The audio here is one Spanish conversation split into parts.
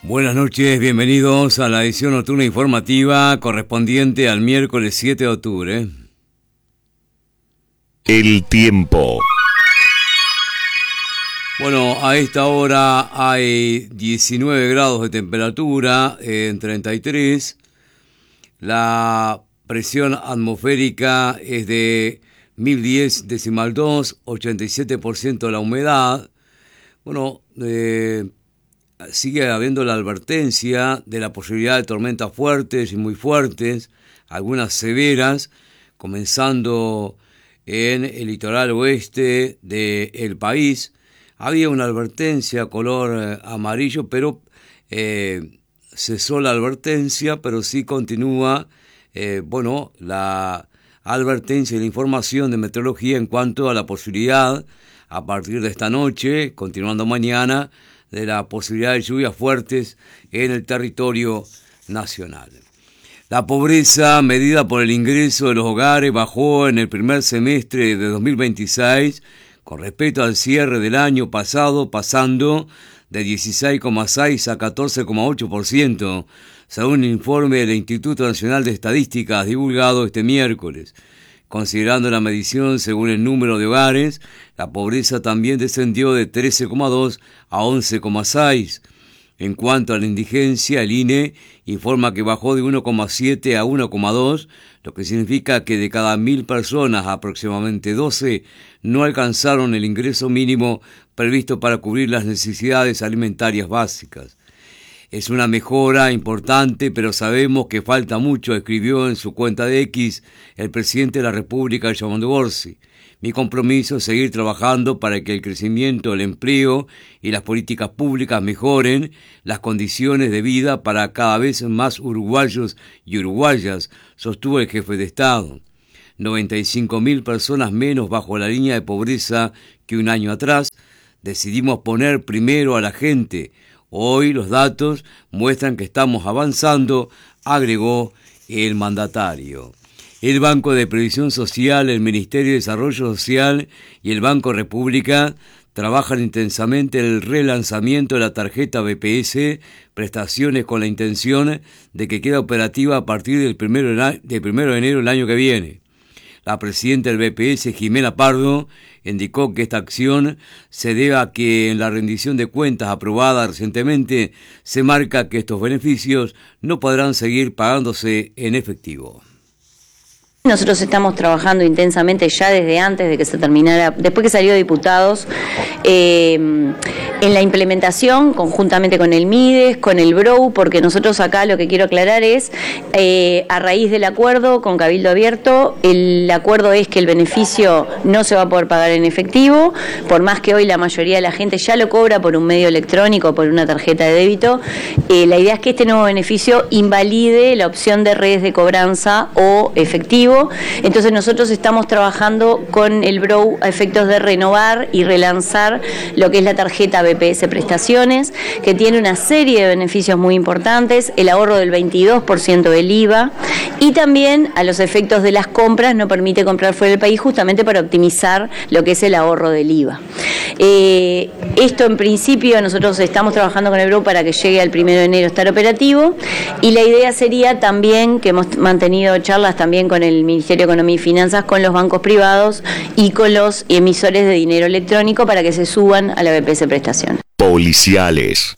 Buenas noches, bienvenidos a la edición nocturna informativa correspondiente al miércoles 7 de octubre. El tiempo. Bueno, a esta hora hay 19 grados de temperatura en 33. La presión atmosférica es de 1010,2, 87% la humedad. Bueno, sigue habiendo la advertencia de la posibilidad de tormentas fuertes y muy fuertes, algunas severas, comenzando en el litoral oeste del país. Había una advertencia color amarillo, pero cesó la advertencia, pero sí continúa la advertencia y la información de meteorología en cuanto a la posibilidad, a partir de esta noche, continuando mañana, de la posibilidad de lluvias fuertes en el territorio nacional. La pobreza medida por el ingreso de los hogares bajó en el primer semestre de 2026 con respecto al cierre del año pasado, pasando de 16,6 a 14,8%, según un informe del Instituto Nacional de Estadísticas divulgado este miércoles. Considerando la medición según el número de hogares, la pobreza también descendió de 13,2 a 11,6. En cuanto a la indigencia, el INE informa que bajó de 1,7 a 1,2, lo que significa que de cada 1.000 personas, aproximadamente 12 no alcanzaron el ingreso mínimo previsto para cubrir las necesidades alimentarias básicas. Es una mejora importante, pero sabemos que falta mucho, escribió en su cuenta de X el presidente de la República, Giovanni Borsi. Mi compromiso es seguir trabajando para que el crecimiento, el empleo y las políticas públicas mejoren las condiciones de vida para cada vez más uruguayos y uruguayas, sostuvo el jefe de Estado. 95.000 personas menos bajo la línea de pobreza que un año atrás. Decidimos poner primero a la gente. Hoy los datos muestran que estamos avanzando, agregó el mandatario. El Banco de Previsión Social, el Ministerio de Desarrollo Social y el Banco República trabajan intensamente el relanzamiento de la tarjeta BPS, prestaciones con la intención de que quede operativa a partir del 1 de enero del año que viene. La presidenta del BPS, Jimena Pardo, indicó que esta acción se debe a que en la rendición de cuentas aprobada recientemente se marca que estos beneficios no podrán seguir pagándose en efectivo. Nosotros estamos trabajando intensamente ya desde antes de que se terminara, después que salió diputados, en la implementación conjuntamente con el MIDES, con el BROU, porque nosotros acá lo que quiero aclarar es, a raíz del acuerdo con Cabildo Abierto, el acuerdo es que el beneficio no se va a poder pagar en efectivo, por más que hoy la mayoría de la gente ya lo cobra por un medio electrónico, por una tarjeta de débito. La idea es que este nuevo beneficio invalide la opción de redes de cobranza o efectivo. Entonces nosotros estamos trabajando con el BROU a efectos de renovar y relanzar lo que es la tarjeta BPS Prestaciones, que tiene una serie de beneficios muy importantes, el ahorro del 22% del IVA y también a los efectos de las compras no permite comprar fuera del país justamente para optimizar lo que es el ahorro del IVA. Esto en principio nosotros estamos trabajando con el BROU para que llegue al 1 de enero estar operativo y la idea sería también, que hemos mantenido charlas también con el Ministerio de Economía y Finanzas, con los bancos privados y con los emisores de dinero electrónico para que se suban a la BPS Prestación. Policiales.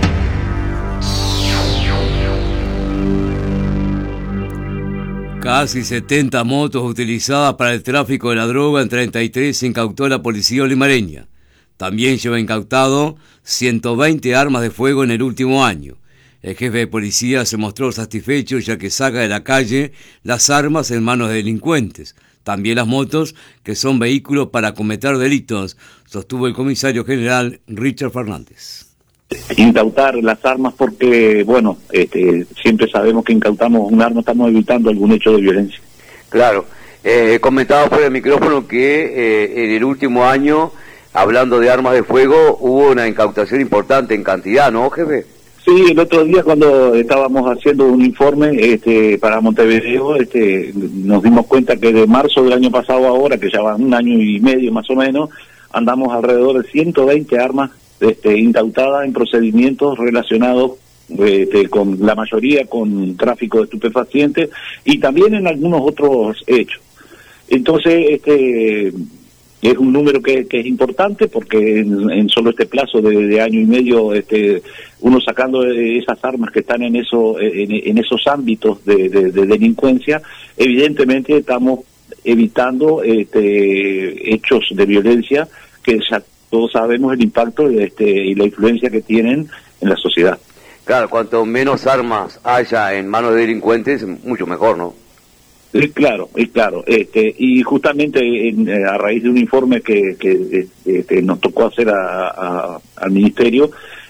Casi 70 motos utilizadas para el tráfico de la droga en 33 incautó la policía limareña. También lleva incautado 120 armas de fuego en el último año. El jefe de policía se mostró satisfecho ya que saca de la calle las armas en manos de delincuentes. También las motos, que son vehículos para cometer delitos, sostuvo el comisario general Richard Fernández. Incautar las armas porque, siempre sabemos que incautamos un arma, estamos evitando algún hecho de violencia. Claro, comentaba fuera del micrófono que en el último año, hablando de armas de fuego, hubo una incautación importante en cantidad, ¿no, jefe? Sí, el otro día cuando estábamos haciendo un informe para Montevideo, nos dimos cuenta que de marzo del año pasado a ahora, que ya va un año y medio más o menos, andamos alrededor de 120 armas incautadas en procedimientos relacionados con la mayoría con tráfico de estupefacientes y también en algunos otros hechos. Entonces, es un número que es importante porque en solo este plazo de año y medio, uno sacando esas armas que están en esos ámbitos de delincuencia, evidentemente estamos evitando hechos de violencia que ya todos sabemos el impacto y la influencia que tienen en la sociedad. Claro, cuanto menos armas haya en manos de delincuentes, mucho mejor, ¿no? Es claro. Y justamente a raíz de un informe que nos tocó hacer al Ministerio,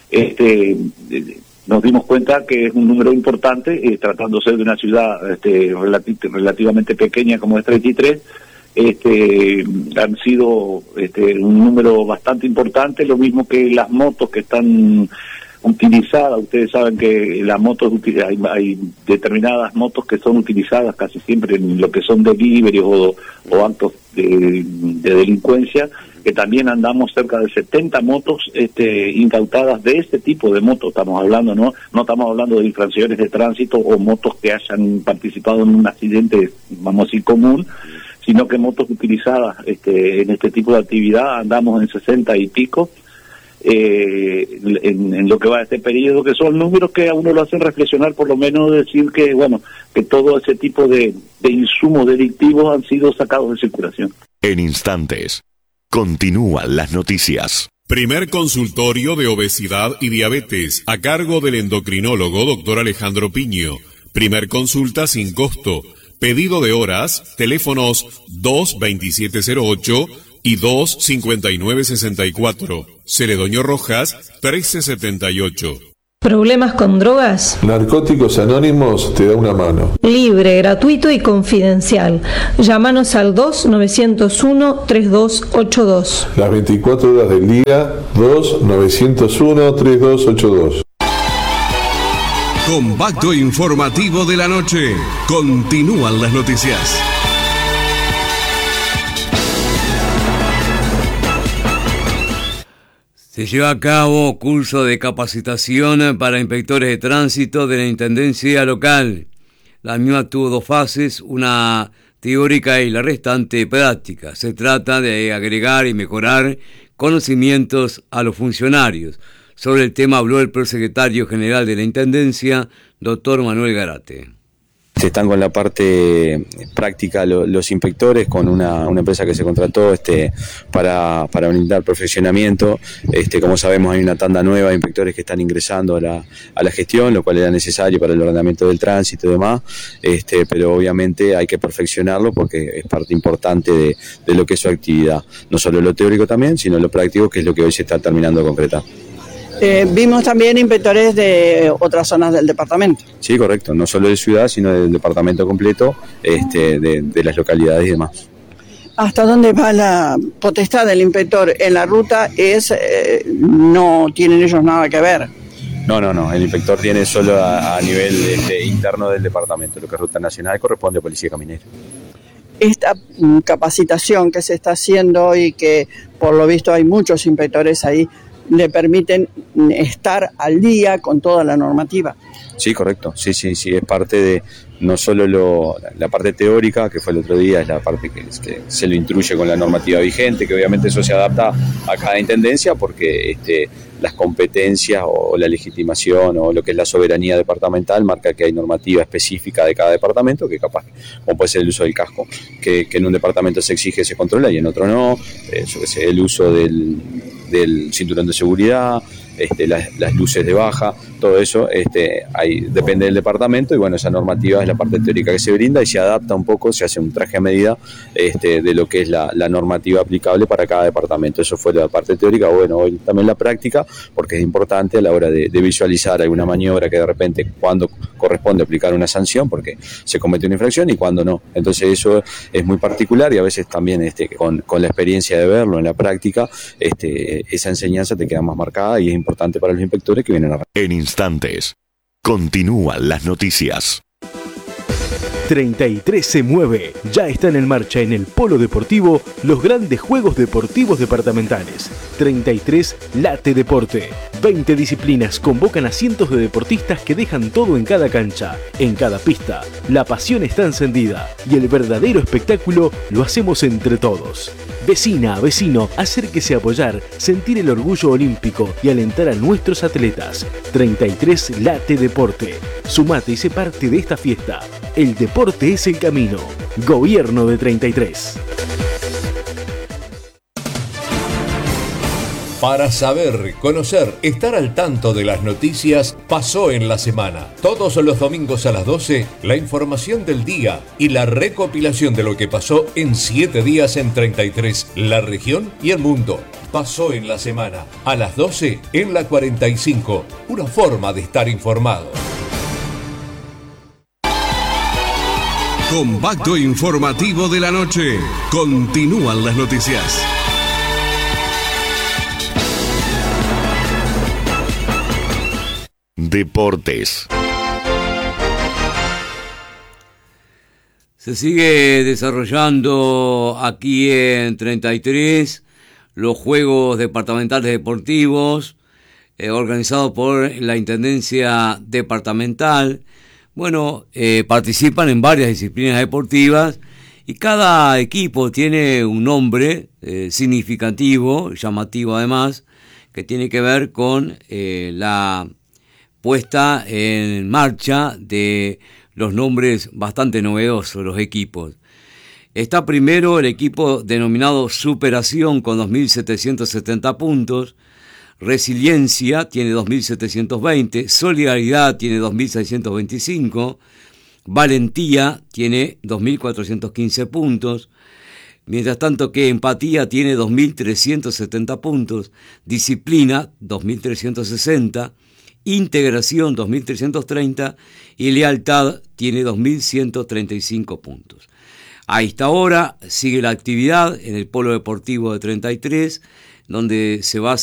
nos dimos cuenta que es un número importante, tratándose de una ciudad relativamente pequeña como es 33, han sido un número bastante importante, lo mismo que las motos que están utilizadas. Ustedes saben que las motos, hay determinadas motos que son utilizadas casi siempre en lo que son delivery o actos de delincuencia, que también andamos cerca de 70 motos incautadas de este tipo de motos. Estamos hablando, no estamos hablando de infracciones de tránsito o motos que hayan participado en un accidente, vamos a decir, común, sino que motos utilizadas en este tipo de actividad andamos en 60 y pico en lo que va de este periodo, que son números que a uno lo hacen reflexionar, por lo menos decir que todo ese tipo de insumos delictivos han sido sacados de circulación. En instantes, continúan las noticias. Primer consultorio de obesidad y diabetes a cargo del endocrinólogo Dr. Alejandro Piño. Primer consulta sin costo. Pedido de horas, teléfonos 22708 y 25964. Celedonio Rojas, 1378. ¿Problemas con drogas? Narcóticos Anónimos te da una mano. Libre, gratuito y confidencial. Llámanos al 2-901-3282. Las 24 horas del día, 2-901-3282. Compacto informativo de la noche. Continúan las noticias. Se lleva a cabo curso de capacitación para inspectores de tránsito de la Intendencia local. La misma tuvo dos fases, una teórica y la restante práctica. Se trata de agregar y mejorar conocimientos a los funcionarios. Sobre el tema habló el prosecretario general de la Intendencia, doctor Manuel Garate. Están con la parte práctica los inspectores, con una empresa que se contrató para brindar perfeccionamiento. Como sabemos, hay una tanda nueva de inspectores que están ingresando a la gestión, lo cual era necesario para el ordenamiento del tránsito y demás, pero obviamente hay que perfeccionarlo porque es parte importante de lo que es su actividad, no solo lo teórico también, sino lo práctico, que es lo que hoy se está terminando de concretar. Vimos también inspectores de otras zonas del departamento. Sí, correcto, no solo de ciudad, sino del departamento completo, de las localidades y demás. ¿Hasta dónde va la potestad del inspector en la ruta? No tienen ellos nada que ver. No, el inspector tiene solo a nivel interno del departamento, lo que es ruta nacional corresponde a Policía Caminera. Esta capacitación que se está haciendo y que por lo visto hay muchos inspectores ahí, le permiten estar al día con toda la normativa. Sí, correcto, sí, es parte de no solo la parte teórica, que fue el otro día, es la parte que se lo instruye con la normativa vigente, que obviamente eso se adapta a cada intendencia, porque las competencias o la legitimación o lo que es la soberanía departamental marca que hay normativa específica de cada departamento, que capaz, como puede ser el uso del casco, que en un departamento se exige, se controla y en otro no, el uso del cinturón de seguridad, las luces de baja, todo eso depende del departamento, y bueno, esa normativa es la parte teórica que se brinda y se adapta un poco, se hace un traje a medida de lo que es la normativa aplicable para cada departamento. Eso fue la parte teórica. Bueno, hoy también la práctica, porque es importante a la hora de visualizar alguna maniobra que de repente cuando corresponde aplicar una sanción porque se comete una infracción y cuando no. Entonces eso es muy particular, y a veces también con la experiencia de verlo en la práctica, esa enseñanza te queda más marcada y es importante para los inspectores que vienen a... En instantes, continúan las noticias. 33 se mueve. Ya están en marcha en el Polo Deportivo los grandes Juegos Deportivos Departamentales. 33 late deporte. 20 disciplinas convocan a cientos de deportistas que dejan todo en cada cancha, en cada pista. La pasión está encendida y el verdadero espectáculo lo hacemos entre todos. Vecina, vecino, acérquese a apoyar, sentir el orgullo olímpico y alentar a nuestros atletas. 33 late deporte. Sumate y sé parte de esta fiesta. El deporte es el camino. Gobierno de 33. Para saber, conocer, estar al tanto de las noticias, pasó en la semana. Todos los domingos a las 12, la información del día y la recopilación de lo que pasó en 7 días en 33, la región y el mundo. Pasó en la semana, a las 12 en la 45. Una forma de estar informado. Compacto informativo de la noche. Continúan las noticias. Deportes. Se sigue desarrollando aquí en 33 los Juegos Departamentales Deportivos organizados por la Intendencia Departamental. Bueno, participan en varias disciplinas deportivas y cada equipo tiene un nombre significativo, llamativo además, que tiene que ver con la puesta en marcha de los nombres bastante novedosos de los equipos. Está primero el equipo denominado Superación con 2.770 puntos, Resiliencia tiene 2.720, Solidaridad tiene 2.625, Valentía tiene 2.415 puntos, mientras tanto que Empatía tiene 2.370 puntos, Disciplina 2.360, Integración 2.330 y Lealtad tiene 2.135 puntos. A esta hora sigue la actividad en el Polo Deportivo de 33, donde se va a